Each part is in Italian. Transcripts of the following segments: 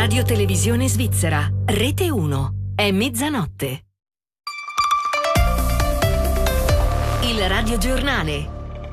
Radio Televisione Svizzera, Rete 1, è mezzanotte. Il radiogiornale.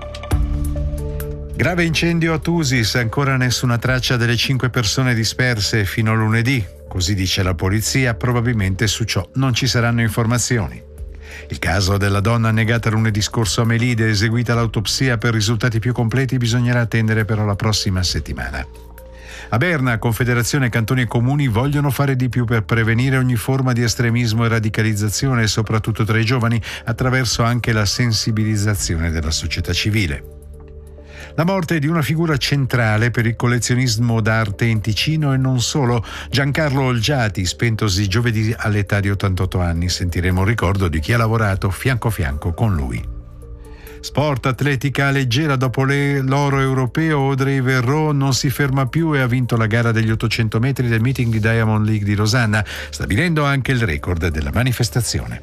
Grave incendio a Thusis, ancora nessuna traccia delle 5 persone disperse fino a lunedì, così dice la polizia, probabilmente su ciò non ci saranno informazioni. Il caso della donna negata lunedì scorso a Melide, eseguita l'autopsia per risultati più completi, bisognerà attendere però la prossima settimana. A Berna, Confederazione Cantoni e Comuni vogliono fare di più per prevenire ogni forma di estremismo e radicalizzazione, soprattutto tra i giovani, attraverso anche la sensibilizzazione della società civile. La morte di una figura centrale per il collezionismo d'arte in Ticino e non solo, Giancarlo Olgiati, spentosi giovedì all'età di 88 anni. Sentiremo il ricordo di chi ha lavorato fianco a fianco con lui. Sport, atletica leggera, dopo l'oro europeo Audrey Verreau non si ferma più e ha vinto la gara degli 800 metri del Meeting Diamond League di Losanna, stabilendo anche il record della manifestazione.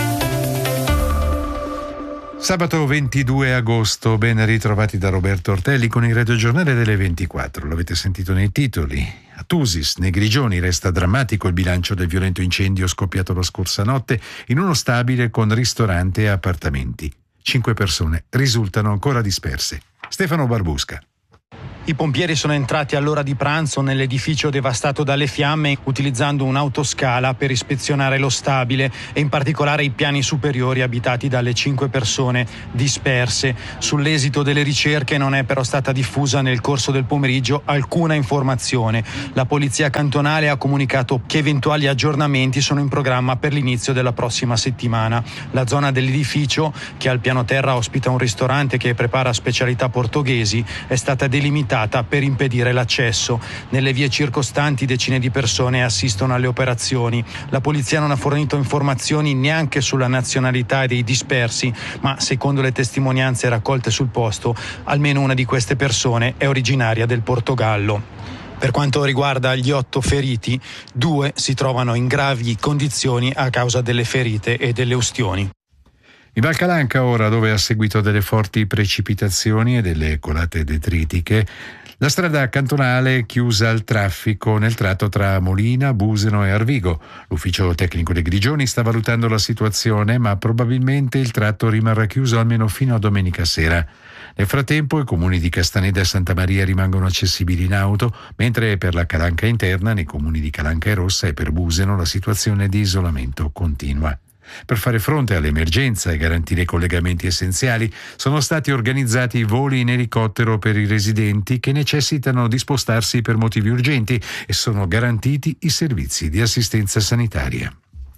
Sabato 22 agosto, ben ritrovati da Roberto Ortelli con il radiogiornale delle 24. L'avete sentito nei titoli. A Thusis, nei Grigioni, resta drammatico il bilancio del violento incendio scoppiato la scorsa notte in uno stabile con ristorante e appartamenti. 5 persone risultano ancora disperse. Stefano Barbusca. I pompieri sono entrati all'ora di pranzo nell'edificio devastato dalle fiamme utilizzando un'autoscala per ispezionare lo stabile e in particolare i piani superiori abitati dalle 5 persone disperse. Sull'esito delle ricerche non è però stata diffusa nel corso del pomeriggio alcuna informazione. La polizia cantonale ha comunicato che eventuali aggiornamenti sono in programma per l'inizio della prossima settimana. La zona dell'edificio, che al piano terra ospita un ristorante che prepara specialità portoghesi, è stata delimitata per impedire l'accesso. Nelle vie circostanti decine di persone assistono alle operazioni. La polizia non ha fornito informazioni neanche sulla nazionalità dei dispersi, ma secondo le testimonianze raccolte sul posto, almeno una di queste persone è originaria del Portogallo. Per quanto riguarda gli 8 feriti, 2 si trovano in gravi condizioni a causa delle ferite e delle ustioni. In Val Calanca ora, dove a seguito delle forti precipitazioni e delle colate detritiche, la strada cantonale è chiusa al traffico nel tratto tra Molina, Buseno e Arvigo. L'ufficio tecnico dei Grigioni sta valutando la situazione, ma probabilmente il tratto rimarrà chiuso almeno fino a domenica sera. Nel frattempo i comuni di Castaneda e Santa Maria rimangono accessibili in auto, mentre per la Calanca interna, nei comuni di Calanca e Rossa e per Buseno, la situazione di isolamento continua. Per fare fronte all'emergenza e garantire i collegamenti essenziali, sono stati organizzati voli in elicottero per i residenti che necessitano di spostarsi per motivi urgenti e sono garantiti i servizi di assistenza sanitaria.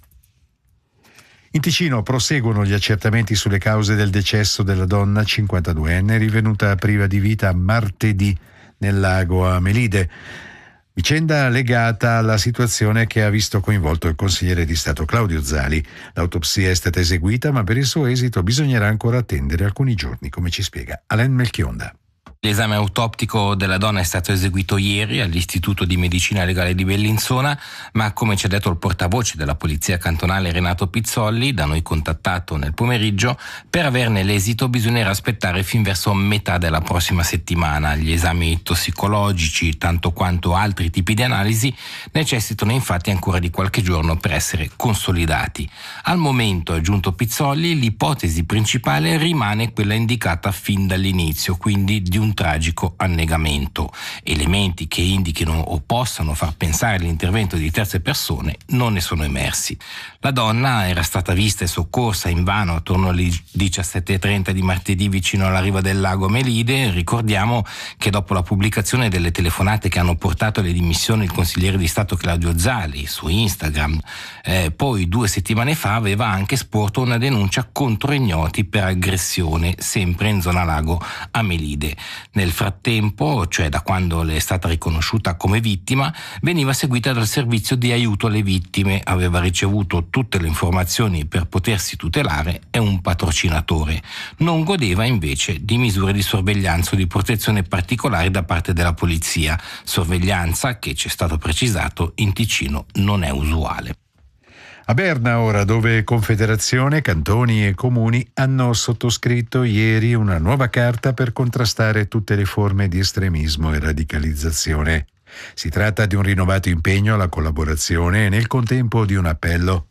In Ticino proseguono gli accertamenti sulle cause del decesso della donna 52enne rivenuta priva di vita martedì nel lago a Melide. Vicenda legata alla situazione che ha visto coinvolto il consigliere di Stato Claudio Zali. L'autopsia è stata eseguita, ma per il suo esito bisognerà ancora attendere alcuni giorni, come ci spiega Alain Melchionda. L'esame autoptico della donna è stato eseguito ieri all'Istituto di Medicina Legale di Bellinzona, ma come ci ha detto il portavoce della Polizia Cantonale Renato Pizzolli, da noi contattato nel pomeriggio, per averne l'esito bisognerà aspettare fin verso metà della prossima settimana. Gli esami tossicologici, tanto quanto altri tipi di analisi, necessitano infatti ancora di qualche giorno per essere consolidati. Al momento, ha aggiunto Pizzolli, l'ipotesi principale rimane quella indicata fin dall'inizio, quindi di un tragico annegamento. Elementi che indichino o possano far pensare all'intervento di terze persone non ne sono emersi. La donna era stata vista e soccorsa invano attorno alle 17:30 di martedì vicino alla riva del lago Melide. Ricordiamo che dopo la pubblicazione delle telefonate che hanno portato alle dimissioni il consigliere di Stato Claudio Zali su Instagram, poi 2 settimane fa aveva anche sporto una denuncia contro ignoti per aggressione sempre in zona lago a Melide. Nel frattempo, cioè da quando le è stata riconosciuta come vittima, veniva seguita dal servizio di aiuto alle vittime, aveva ricevuto tutte le informazioni per potersi tutelare e un patrocinatore. Non godeva invece di misure di sorveglianza o di protezione particolari da parte della polizia, sorveglianza che, ci è stato precisato, in Ticino non è usuale. A Berna ora, dove Confederazione, Cantoni e Comuni hanno sottoscritto ieri una nuova carta per contrastare tutte le forme di estremismo e radicalizzazione. Si tratta di un rinnovato impegno alla collaborazione e nel contempo di un appello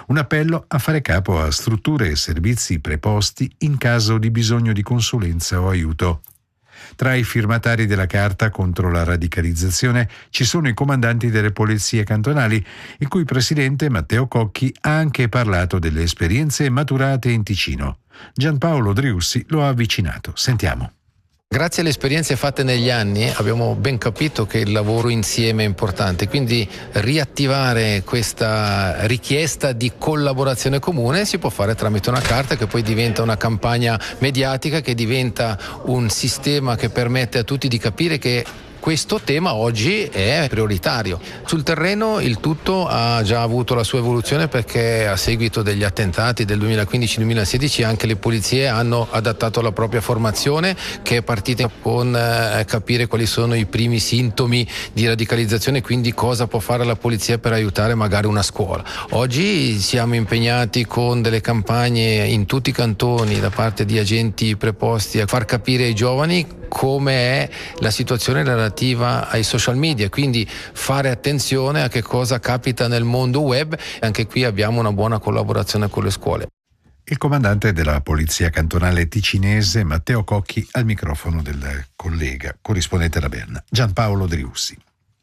a fare capo a strutture e servizi preposti in caso di bisogno di consulenza o aiuto. Tra i firmatari della Carta contro la radicalizzazione ci sono i comandanti delle polizie cantonali, il cui presidente Matteo Cocchi ha anche parlato delle esperienze maturate in Ticino. Gianpaolo Driussi lo ha avvicinato. Sentiamo. Grazie alle esperienze fatte negli anni abbiamo ben capito che il lavoro insieme è importante, quindi riattivare questa richiesta di collaborazione comune si può fare tramite una carta che poi diventa una campagna mediatica, che diventa un sistema che permette a tutti di capire che questo tema oggi è prioritario. Sul terreno il tutto ha già avuto la sua evoluzione, perché a seguito degli attentati del 2015-2016 anche le polizie hanno adattato la propria formazione, che è partita con capire quali sono i primi sintomi di radicalizzazione, quindi cosa può fare la polizia per aiutare magari una scuola. Oggi siamo impegnati con delle campagne in tutti i cantoni da parte di agenti preposti a far capire ai giovani come è la situazione relativa ai social media, quindi fare attenzione a che cosa capita nel mondo web. Anche qui abbiamo una buona collaborazione con le scuole. Il comandante della Polizia Cantonale Ticinese Matteo Cocchi al microfono del collega corrispondente da Berna Gianpaolo Driussi.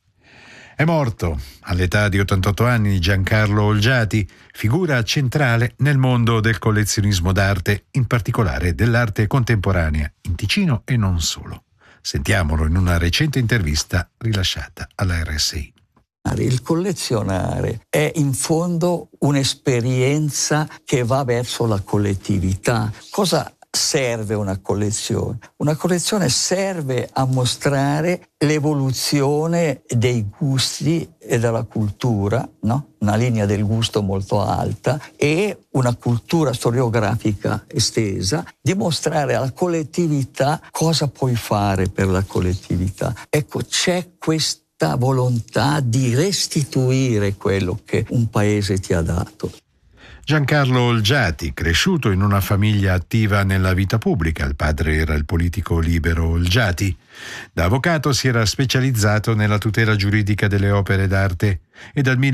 È morto all'età di 88 anni Giancarlo Olgiati, figura centrale nel mondo del collezionismo d'arte, in particolare dell'arte contemporanea in Ticino e non solo. Sentiamolo in una recente intervista rilasciata alla RSI. Il collezionare è in fondo un'esperienza che va verso la collettività. Cosa serve una collezione? Una collezione serve a mostrare l'evoluzione dei gusti e della cultura, no? Una linea del gusto molto alta e una cultura storiografica estesa, dimostrare alla collettività cosa puoi fare per la collettività. Ecco, c'è questa volontà di restituire quello che un paese ti ha dato. Giancarlo Olgiati, cresciuto in una famiglia attiva nella vita pubblica, il padre era il politico Libero Olgiati. Da avvocato si era specializzato nella tutela giuridica delle opere d'arte e dal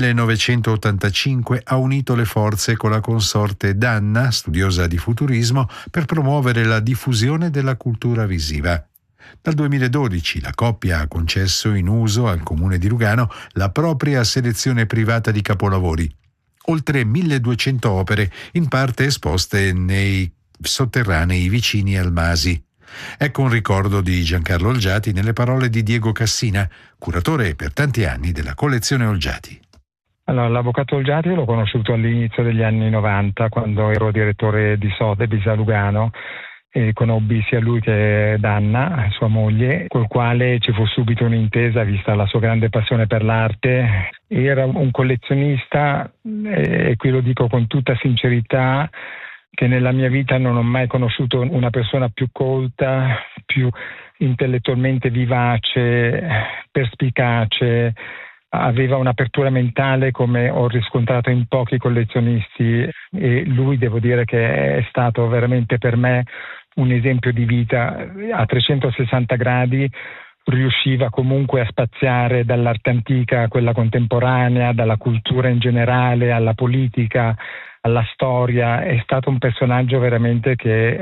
1985 ha unito le forze con la consorte Danna, studiosa di futurismo, per promuovere la diffusione della cultura visiva. Dal 2012 la coppia ha concesso in uso al comune di Lugano la propria selezione privata di capolavori. Oltre 1200 opere, in parte esposte nei sotterranei vicini al Masi. Ecco un ricordo di Giancarlo Olgiati nelle parole di Diego Cassina, curatore per tanti anni della collezione Olgiati. Allora, l'avvocato Olgiati l'ho conosciuto all'inizio degli anni 90, quando ero direttore di Sotheby's a Lugano, e conobbi sia lui che Danna, sua moglie, col quale ci fu subito un'intesa vista la sua grande passione per l'arte. Era un collezionista, e qui lo dico con tutta sincerità, che nella mia vita non ho mai conosciuto una persona più colta, più intellettualmente vivace, perspicace. Aveva un'apertura mentale come ho riscontrato in pochi collezionisti, e lui, devo dire che è stato veramente per me un esempio di vita a 360 gradi. Riusciva comunque a spaziare dall'arte antica a quella contemporanea, dalla cultura in generale alla politica, alla storia. È stato un personaggio veramente che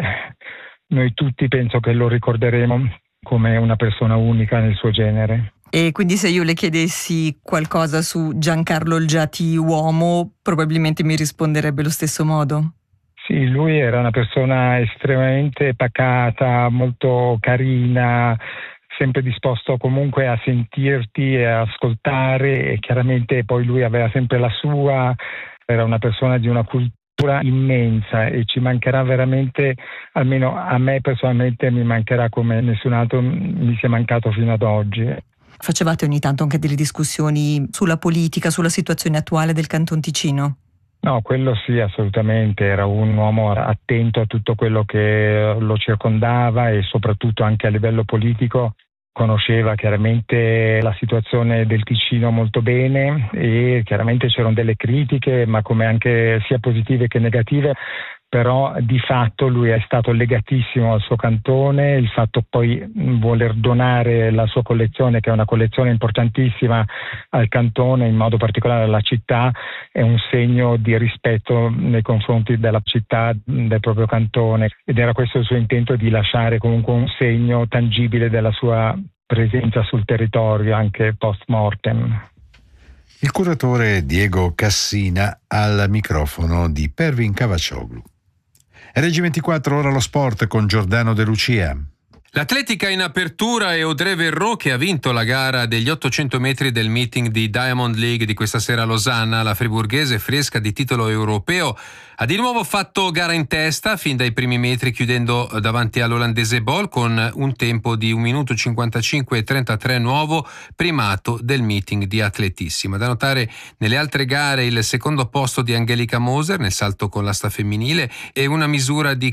noi tutti penso che lo ricorderemo come una persona unica nel suo genere. E quindi se io le chiedessi qualcosa su Giancarlo Olgiati uomo, probabilmente mi risponderebbe allo stesso modo? Sì, lui era una persona estremamente pacata, molto carina, sempre disposto comunque a sentirti e a ascoltare, e chiaramente poi lui aveva sempre la sua, era una persona di una cultura immensa, e ci mancherà veramente, almeno a me personalmente mi mancherà come nessun altro mi sia mancato fino ad oggi. Facevate ogni tanto anche delle discussioni sulla politica, sulla situazione attuale del Canton Ticino? No, quello sì, assolutamente. Era un uomo attento a tutto quello che lo circondava, e soprattutto anche a livello politico conosceva chiaramente la situazione del Ticino molto bene, e chiaramente c'erano delle critiche, ma come anche sia positive che negative, però di fatto lui è stato legatissimo al suo cantone. Il fatto poi voler donare la sua collezione, che è una collezione importantissima, al cantone, in modo particolare alla città, è un segno di rispetto nei confronti della città, del proprio cantone, ed era questo il suo intento, di lasciare comunque un segno tangibile della sua presenza sul territorio anche post mortem. Il curatore Diego Cassina al microfono di Pervin Cavaccioglu. RG24, ora lo sport con Giordano De Lucia. L'atletica in apertura è Audrey Verreau, che ha vinto la gara degli 800 metri del meeting di Diamond League di questa sera a Losanna. La friburghese, fresca di titolo europeo, ha di nuovo fatto gara in testa fin dai primi metri, chiudendo davanti all'olandese Bol con un tempo di 1 minuto 55:33, nuovo primato del meeting di atletissima. Da notare nelle altre gare il secondo posto di Angelika Moser nel salto con l'asta femminile e una misura di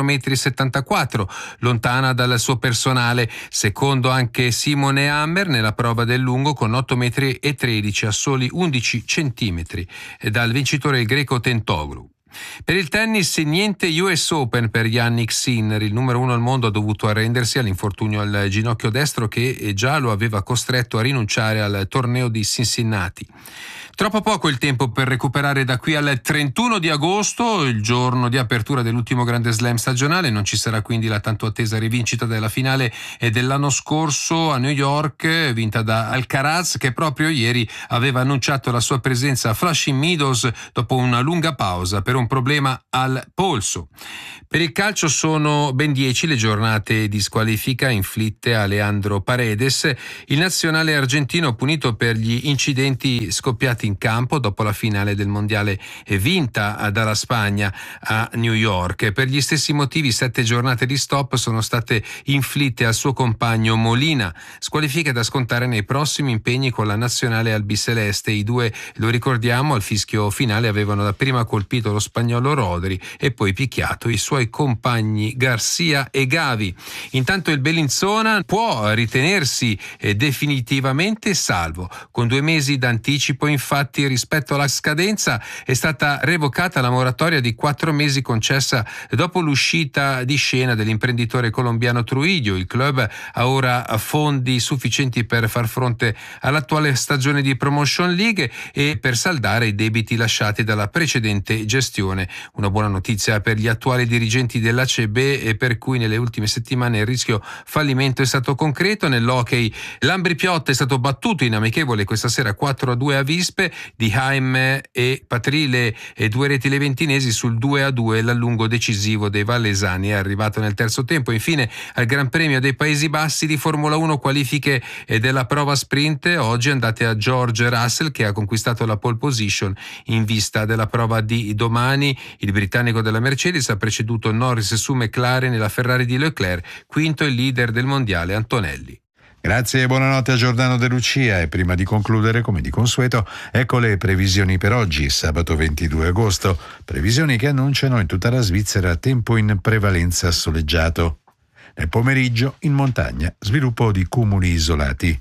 4,74 m, lontana dal suo personale. Secondo anche Simone Hammer nella prova del lungo con 8,13 m, a soli 11 cm dal vincitore il greco Tentoglu. Per il tennis niente US Open per Jannik Sinner. Il numero 1 al mondo ha dovuto arrendersi all'infortunio al ginocchio destro, che già lo aveva costretto a rinunciare al torneo di Cincinnati. Troppo poco il tempo per recuperare da qui al 31 di agosto, il giorno di apertura dell'ultimo Grande Slam stagionale. Non ci sarà quindi la tanto attesa rivincita della finale dell'anno scorso a New York, vinta da Alcaraz, che proprio ieri aveva annunciato la sua presenza a Flushing Meadows dopo una lunga pausa per un problema al polso. Per il calcio sono ben 10 le giornate di squalifica inflitte a Leandro Paredes, il nazionale argentino punito per gli incidenti scoppiati in campo dopo la finale del mondiale vinta dalla Spagna a New York. Per gli stessi motivi 7 giornate di stop sono state inflitte al suo compagno Molina, squalifiche da scontare nei prossimi impegni con la nazionale albiceleste. I due, lo ricordiamo, al fischio finale avevano dapprima colpito lo spagnolo Rodri e poi picchiato i suoi compagni Garcia e Gavi. Intanto il Bellinzona può ritenersi definitivamente salvo. Con 2 mesi d'anticipo, infatti, rispetto alla scadenza è stata revocata la moratoria di 4 mesi concessa dopo l'uscita di scena dell'imprenditore colombiano Trujillo. Il club ha ora fondi sufficienti per far fronte all'attuale stagione di Promotion League e per saldare i debiti lasciati dalla precedente gestione. Una buona notizia per gli attuali dirigenti dell'ACB, e per cui nelle ultime settimane il rischio fallimento è stato concreto. Nell'hockey l'Ambri Piotta è stato battuto in amichevole questa sera 4-2 a Vispe. Di Haim e Patrile e 2 reti leventinesi sul 2-2. L'allungo decisivo dei vallesani è arrivato nel terzo tempo. Infine al Gran Premio dei Paesi Bassi di Formula 1, qualifiche della prova sprint oggi andate a George Russell, che ha conquistato la pole position in vista della prova di domani. Il britannico della Mercedes ha preceduto Norris su McLaren e la Ferrari di Leclerc, quinto il leader del mondiale Antonelli. Grazie e buonanotte a Giordano De Lucia, e prima di concludere, come di consueto, ecco le previsioni per oggi, sabato 22 agosto, previsioni che annunciano in tutta la Svizzera tempo in prevalenza soleggiato. Nel pomeriggio in montagna sviluppo di cumuli isolati.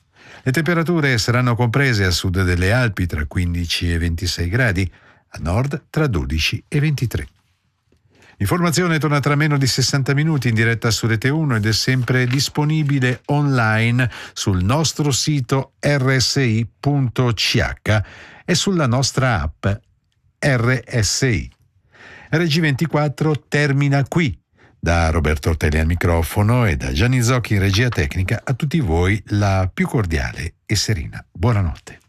Le temperature saranno comprese a sud delle Alpi tra 15 e 26 gradi, a nord tra 12 e 23. L'informazione torna tra meno di 60 minuti in diretta su Rete 1 ed è sempre disponibile online sul nostro sito rsi.ch e sulla nostra app RSI. RG24 termina qui. Da Roberto Ortelli al microfono e da Gianni Zocchi in regia tecnica, a tutti voi la più cordiale e serena buonanotte.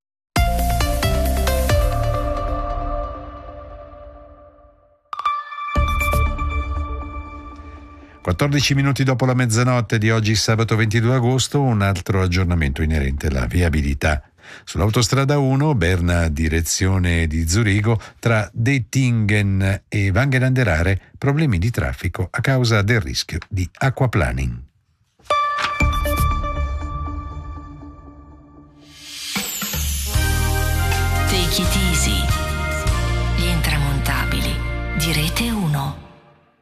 «14 minuti dopo la mezzanotte di oggi, sabato 22 agosto, un altro aggiornamento inerente alla viabilità. Sull'autostrada 1, Berna direzione di Zurigo, tra Dettingen e Wangenlanderare, problemi di traffico a causa del rischio di acquaplaning. Take it easy. Gli intramontabili di Rete 1.